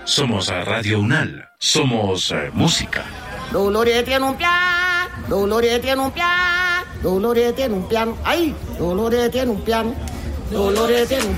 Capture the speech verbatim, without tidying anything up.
Somos Radio Unal. Somos eh, música. Dolores tiene un piano, Dolores tiene un piano, Dolores tiene un piano, ay, Dolores tiene un piano, Dolores tiene un